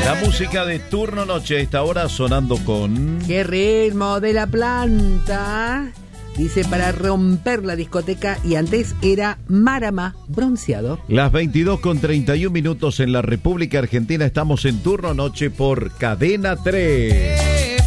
La música de Turno Noche a esta hora sonando con... ¡Qué ritmo de la planta! Dice, para romper la discoteca, y antes era Marama, Bronceado. Las 22:31 en la República Argentina. Estamos en Turno Noche por Cadena 3.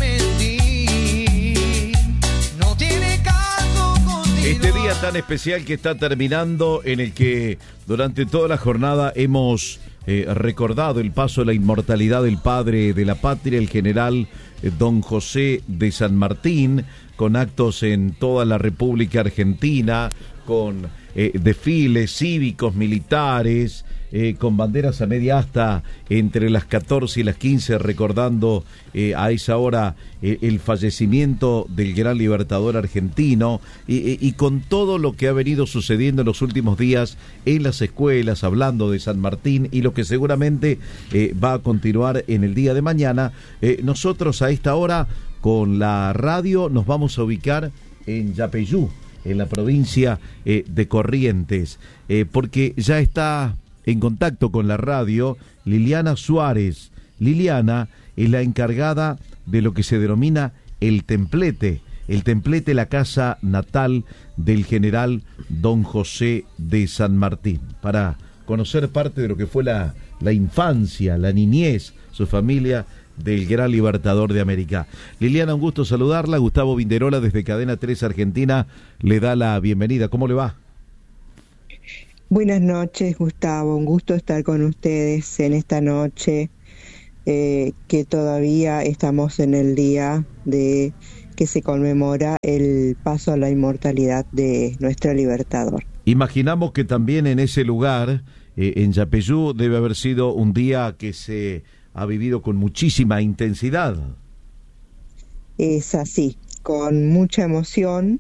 Este día tan especial que está terminando, en el que durante toda la jornada hemos recordado el paso de la inmortalidad del padre de la patria, el general Don José de San Martín, con actos en toda la República Argentina, con desfiles cívicos, militares, con banderas a media asta entre las 14 y las 15, recordando a esa hora el fallecimiento del gran libertador argentino, y con todo lo que ha venido sucediendo en los últimos días en las escuelas, hablando de San Martín y lo que seguramente va a continuar en el día de mañana. Nosotros a esta hora con la radio nos vamos a ubicar en Yapeyú, en la provincia de Corrientes, porque ya está en contacto con la radio Liliana Suárez. Liliana es la encargada de lo que se denomina el templete, la casa natal del general Don José de San Martín, para conocer parte de lo que fue la infancia, la niñez, su familia, del gran libertador de América. Liliana, un gusto saludarla. Gustavo Vinderola desde Cadena 3 Argentina le da la bienvenida. ¿Cómo le va? Buenas noches, Gustavo, un gusto estar con ustedes en esta noche, que todavía estamos en el día de que se conmemora el paso a la inmortalidad de nuestro libertador. Imaginamos que también en ese lugar, en Yapeyú, debe haber sido un día que se ha vivido con muchísima intensidad. Es así, con mucha emoción,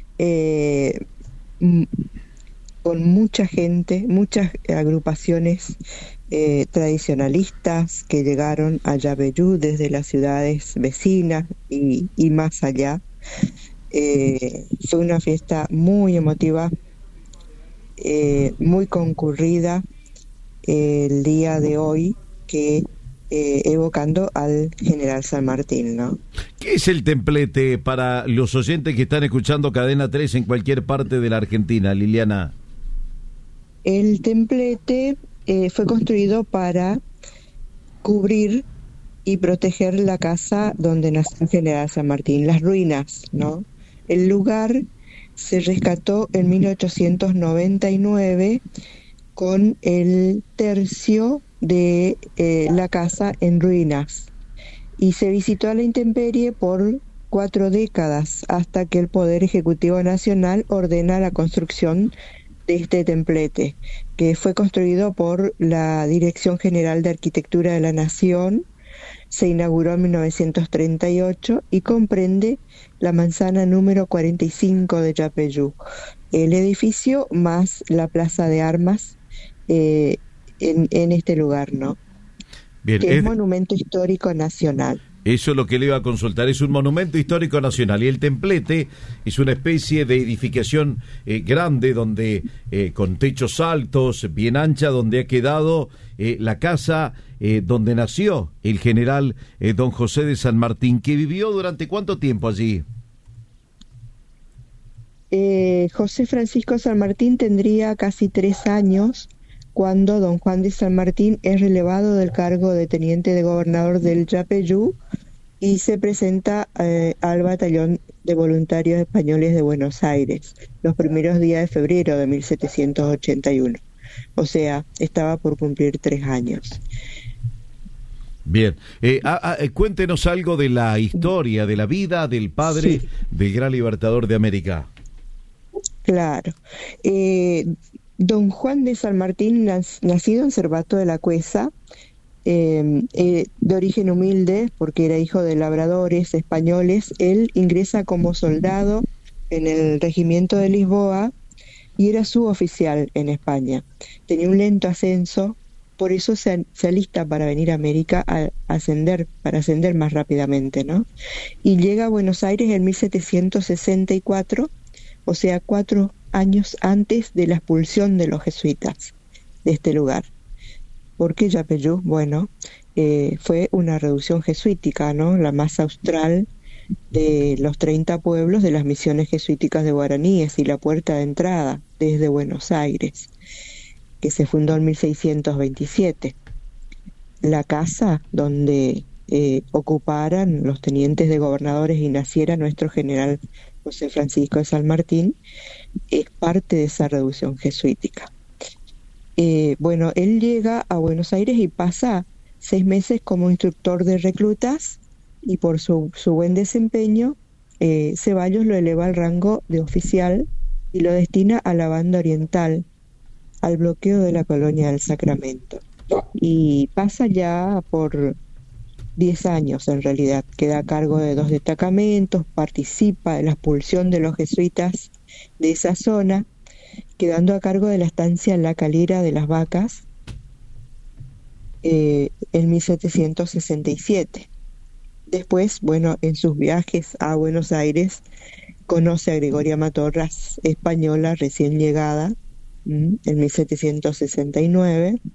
con mucha gente, muchas agrupaciones tradicionalistas que llegaron a Yapeyú desde las ciudades vecinas y más allá. Fue una fiesta muy emotiva, muy concurrida el día de hoy, que evocando al general San Martín, ¿no? ¿Qué es el templete para los oyentes que están escuchando Cadena 3 en cualquier parte de la Argentina, Liliana? El templete fue construido para cubrir y proteger la casa donde nació el general San Martín, las ruinas, ¿no? El lugar se rescató en 1899 con el tercio de la casa en ruinas, y se visitó a la intemperie por 4 décadas hasta que el Poder Ejecutivo Nacional ordena la construcción de este templete, que fue construido por la Dirección General de Arquitectura de la Nación. Se inauguró en 1938 y comprende la manzana número 45 de Yapeyú, el edificio más la plaza de armas en este lugar, ¿no? Bien, que es monumento histórico nacional. Eso es lo que le iba a consultar. Es un monumento histórico nacional, y el templete es una especie de edificación grande, donde con techos altos, bien ancha, donde ha quedado la casa donde nació el general Don José de San Martín, que vivió durante ¿cuánto tiempo allí? José Francisco San Martín tendría casi 3 años cuando Don Juan de San Martín es relevado del cargo de teniente de gobernador del Yapeyú y se presenta al batallón de voluntarios españoles de Buenos Aires los primeros días de febrero de 1781. O sea, estaba por cumplir 3 años. Bien, cuéntenos algo de la historia, de la vida del padre del gran libertador de América. Claro. Don Juan de San Martín, nacido en Cervato de la Cuesa, de origen humilde, porque era hijo de labradores españoles, él ingresa como soldado en el regimiento de Lisboa y era suboficial en España. Tenía un lento ascenso, por eso se alista para venir a América para ascender más rápidamente, ¿no? Y llega a Buenos Aires en 1764, o sea, 4 años antes de la expulsión de los jesuitas de este lugar. ¿Por qué Yapeyú? Bueno, fue una reducción jesuítica, ¿no? La más austral de los 30 pueblos de las misiones jesuíticas de guaraníes y la puerta de entrada desde Buenos Aires, que se fundó en 1627. La casa donde ocuparan los tenientes de gobernadores y naciera nuestro general José Francisco de San Martín es parte de esa reducción jesuítica. Bueno, él llega a Buenos Aires y pasa 6 meses como instructor de reclutas, y por su buen desempeño, Ceballos lo eleva al rango de oficial y lo destina a la Banda Oriental, al bloqueo de la colonia del Sacramento. Y pasa ya por 10 años, en realidad. Queda a cargo de 2 destacamentos, participa en la expulsión de los jesuitas de esa zona, quedando a cargo de la estancia La Calera de las Vacas en 1767. Después, bueno, en sus viajes a Buenos Aires, conoce a Gregoria Matorras, española recién llegada, en 1769,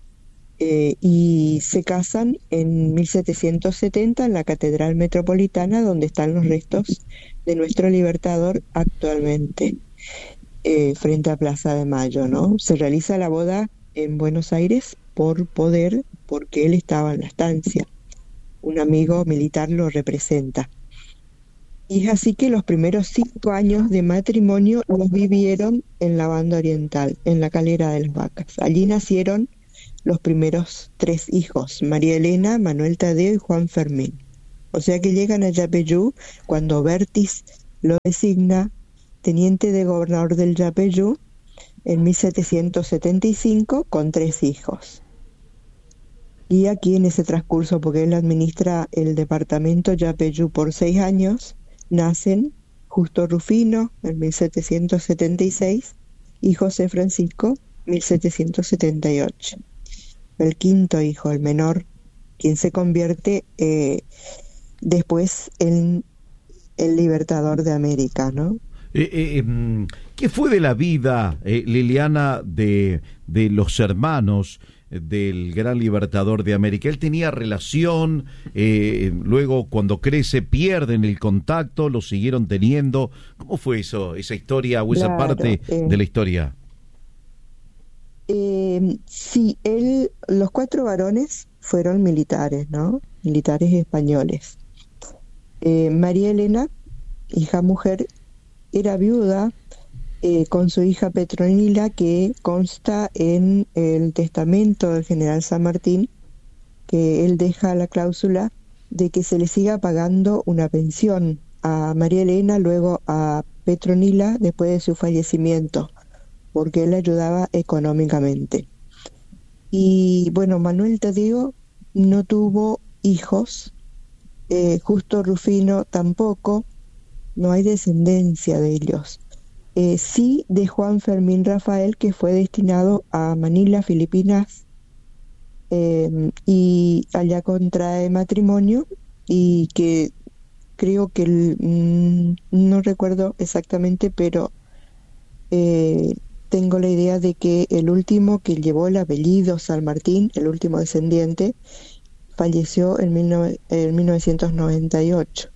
y se casan en 1770 en la Catedral Metropolitana, donde están los restos de nuestro libertador actualmente, frente a Plaza de Mayo, ¿no? Se realiza la boda en Buenos Aires por poder, porque él estaba en la estancia. Un amigo militar lo representa. Y es así que los primeros 5 años de matrimonio los vivieron en la Banda Oriental, en la Calera de las Vacas. Allí nacieron los primeros 3 hijos, María Elena, Manuel Tadeo y Juan Fermín. O sea que llegan a Yapeyú cuando Bertis lo designa teniente de gobernador del Yapeyú en 1775 con 3 hijos. Y aquí en ese transcurso, porque él administra el departamento Yapeyú por 6 años, nacen Justo Rufino en 1776 y José Francisco 1778. El 5.º hijo, el menor, quien se convierte después en el libertador de América, ¿no? ¿Qué fue de la vida, Liliana, de los hermanos del gran libertador de América? Él tenía relación, luego cuando crece pierden el contacto, lo siguieron teniendo. ¿Cómo fue eso, esa historia o esa parte de la historia? Sí, los 4 varones fueron militares, ¿no? Militares españoles. María Elena, hija mujer, era viuda con su hija Petronila, que consta en el testamento del general San Martín, que él deja la cláusula de que se le siga pagando una pensión a María Elena, luego a Petronila después de su fallecimiento, porque él ayudaba económicamente. Y bueno, Manuel Tadeo no tuvo hijos, Justo Rufino tampoco, no hay descendencia de ellos. Sí de Juan Fermín Rafael, que fue destinado a Manila, Filipinas, y allá contrae matrimonio, y que creo que no recuerdo exactamente, pero tengo la idea de que el último que llevó el apellido San Martín, el último descendiente, falleció en 1998.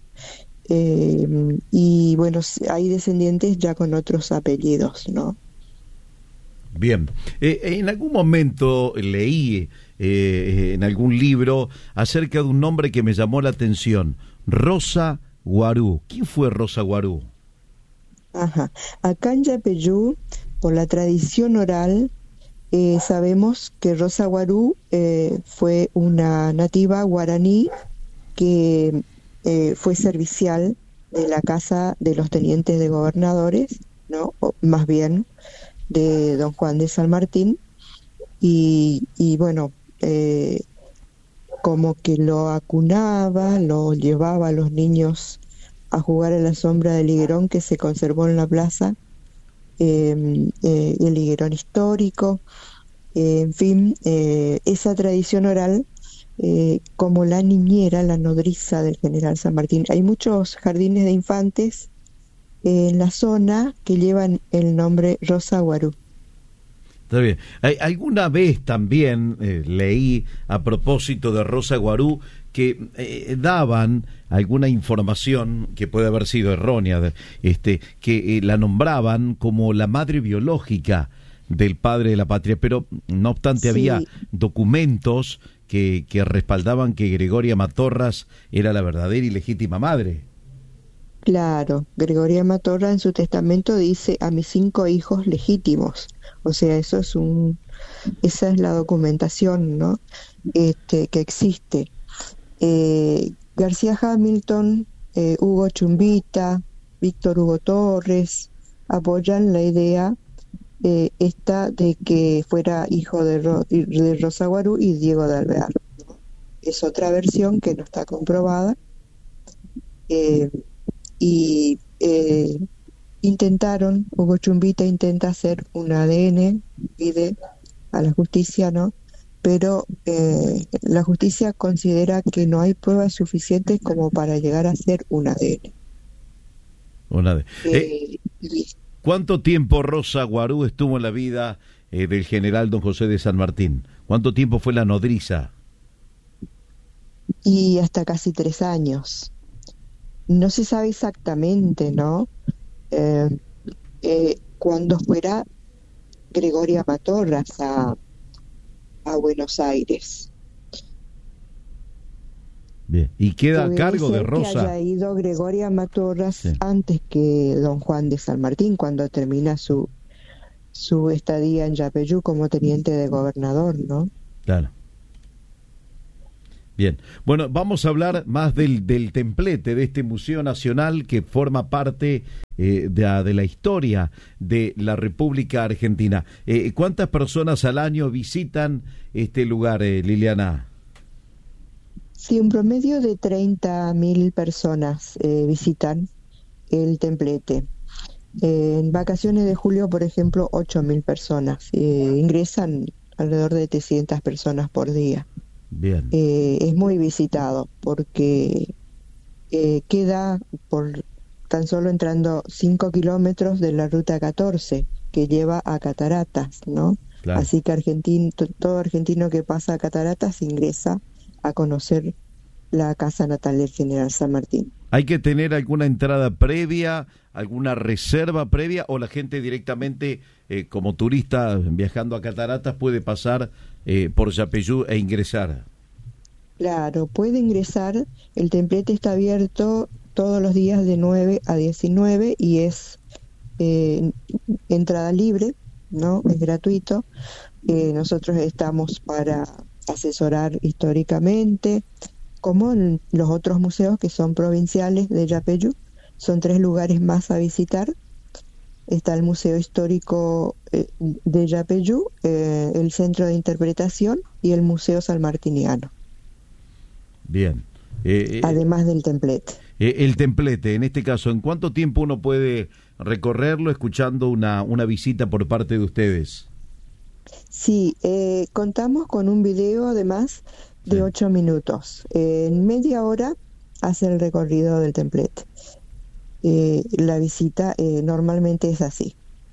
Y bueno, hay descendientes ya con otros apellidos, ¿no? Bien, en algún momento leí en algún libro acerca de un nombre que me llamó la atención, Rosa Guarú. ¿Quién fue Rosa Guarú? Ajá, acá en Yapeyú, por la tradición oral, sabemos que Rosa Guarú fue una nativa guaraní que fue servicial de la casa de los tenientes de gobernadores, ¿no? O más bien de don Juan de San Martín, y bueno, como que lo acunaba, lo llevaba a los niños a jugar a la sombra del higuerón que se conservó en la plaza, el higuerón histórico, en fin, esa tradición oral, como la niñera, la nodriza del general San Martín. Hay muchos jardines de infantes en la zona que llevan el nombre Rosa Guarú. Está bien. Alguna vez también leí a propósito de Rosa Guarú que daban alguna información que puede haber sido errónea, que la nombraban como la madre biológica del padre de la patria, pero no obstante Sí. había documentos que respaldaban que Gregoria Matorras era la verdadera y legítima madre. Claro, Gregoria Matorra en su testamento dice a mis 5 hijos legítimos. O sea, esa es la documentación, ¿no? Que existe. García Hamilton, Hugo Chumbita, Víctor Hugo Torres apoyan la idea esta de que fuera hijo de Rosa Guarú y Diego de Alvear. Es otra versión que no está comprobada. Y Hugo Chumbita intenta hacer un ADN, pide a la justicia, ¿no? Pero la justicia considera que no hay pruebas suficientes como para llegar a hacer un ADN. Y ¿Cuánto tiempo Rosa Guarú estuvo en la vida del general don José de San Martín? ¿Cuánto tiempo fue la nodriza? y hasta casi 3 años. No se sabe exactamente, ¿no? Cuándo fuera Gregoria Matorras a Buenos Aires. Bien. ¿Y queda a Puede cargo de ser que Rosa? haya ido Gregoria Matorras Sí. antes que don Juan de San Martín, cuando termina su estadía en Yapeyú como teniente de gobernador, ¿no? Claro. Bien. Bueno, vamos a hablar más del templete, de este Museo Nacional que forma parte de la historia de la República Argentina. ¿Cuántas personas al año visitan este lugar, Liliana? Sí, un promedio de 30.000 personas visitan el templete. En vacaciones de julio, por ejemplo, 8.000 personas. Ingresan alrededor de 300 personas por día. Bien. Es muy visitado porque queda por tan solo entrando 5 kilómetros de la ruta 14 que lleva a Cataratas, ¿no? Claro. Así que todo argentino que pasa a Cataratas ingresa a conocer la casa natal del general San Martín. ¿Hay que tener alguna entrada previa, alguna reserva previa, o la gente directamente, como turista viajando a Cataratas, puede pasar por Yapeyú e ingresar? Claro, puede ingresar. El templete está abierto todos los días de 9 a 19 y es entrada libre, ¿no? Es gratuito. Nosotros estamos para asesorar históricamente, como en los otros museos que son provinciales de Yapeyú. Son 3 lugares más a visitar. Está el Museo Histórico de Yapeyú, el Centro de Interpretación y el Museo Sanmartiniano. Bien. Además del templete. El templete, en este caso, ¿en cuánto tiempo uno puede recorrerlo escuchando una visita por parte de ustedes? Sí, contamos con un video además de 8 minutos. En media hora hace el recorrido del templete. La visita normalmente es así.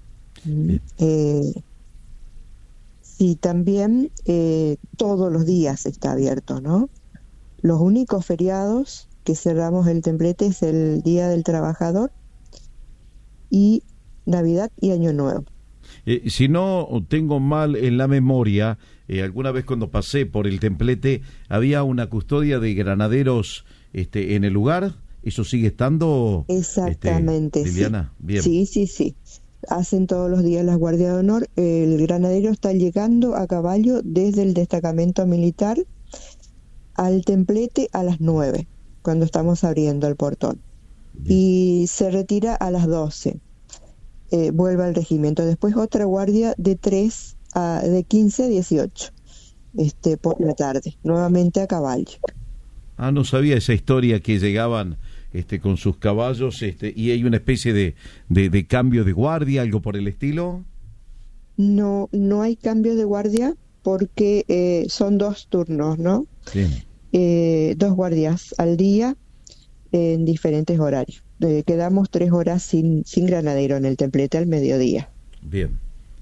Sí, también todos los días está abierto, ¿no? Los únicos feriados que cerramos el templete es el Día del Trabajador y Navidad y Año Nuevo. Si no tengo mal en la memoria, alguna vez cuando pasé por el templete había una custodia de granaderos en el lugar. ¿Eso sigue estando? Exactamente, Liliana, sí. Bien. Sí. Hacen todos los días la guardia de honor. El granadero está llegando a caballo desde el destacamento militar al templete a las 9, cuando estamos abriendo el portón. Bien. Y se retira a las 12. Vuelve al regimiento. Después otra guardia de 15 a 18 por la tarde, nuevamente a caballo. Ah, no sabía esa historia que llegaban con sus caballos y hay una especie de cambio de guardia, algo por el estilo. No hay cambio de guardia porque son 2 turnos, ¿no? Bien. 2 guardias al día en diferentes horarios. Quedamos 3 horas sin granadero en el templete al mediodía. Bien.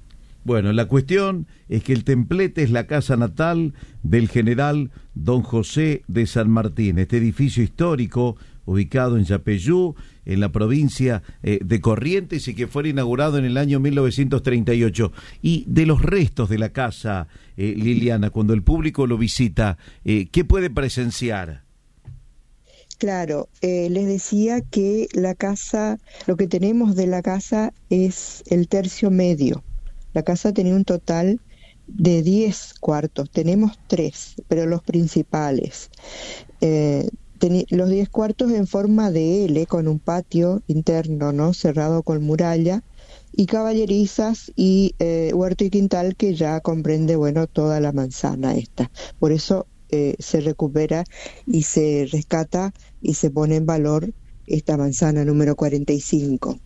Bueno, la cuestión es que el templete es la casa natal del general Don José de San Martín, este edificio histórico ubicado en Yapeyú, en la provincia de Corrientes, y que fue inaugurado en el año 1938. Y de los restos de la casa, Liliana, cuando el público lo visita, ¿qué puede presenciar? Claro, les decía que la casa, lo que tenemos de la casa es el tercio medio. La casa tenía un total de 10 cuartos, tenemos 3, pero los principales. Los 10 cuartos en forma de L, con un patio interno, ¿no?, cerrado con muralla, y caballerizas y huerto y quintal que ya comprende, bueno, toda la manzana esta. Por eso se recupera y se rescata y se pone en valor esta manzana número 45.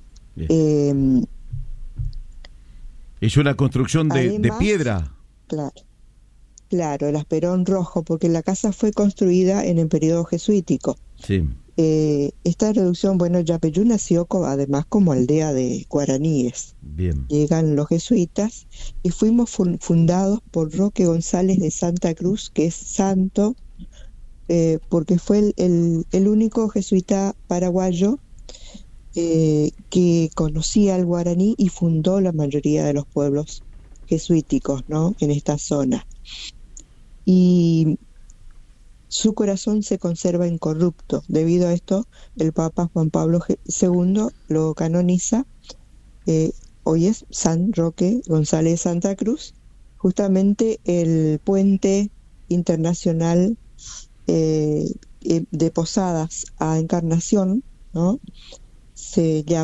Es una construcción Además, de piedra. Claro, el asperón rojo, porque la casa fue construida en el periodo jesuítico. Sí. Esta reducción, bueno, Yapeyú nació además como aldea de guaraníes. Bien. Llegan los jesuitas y fuimos fundados por Roque González de Santa Cruz, que es santo, porque fue el único jesuita paraguayo que conocía el guaraní y fundó la mayoría de los pueblos jesuíticos, ¿no?, en esta zona. Y su corazón se conserva incorrupto. Debido a esto, el Papa Juan Pablo II lo canoniza. Hoy es San Roque González de Santa Cruz. Justamente el puente internacional de Posadas a Encarnación, ¿no?, se llama